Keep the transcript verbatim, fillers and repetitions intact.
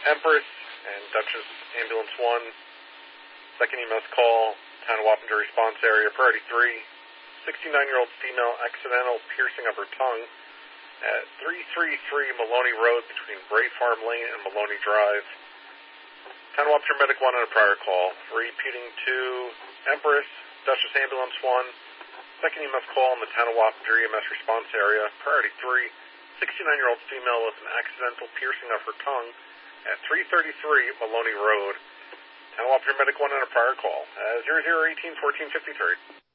Empress and Duchess Ambulance one. Second E M S call, town of Wappinger response area, priority three. sixty-nine-year-old female accidental piercing of her tongue at three thirty-three Maloney Road between Bray Farm Lane and Maloney Drive. Town of Wappinger Medic one on a prior call. Repeating to Empress, Duchess Ambulance one. Second E M S call in the town of Wappinger E M S response area, priority three. sixty-nine-year-old female with an accidental piercing of her tongue at three thirty-three Maloney Road. Town of Wappinger Medic one on a prior call. Uh, zero zero one eight fourteen fifty-three.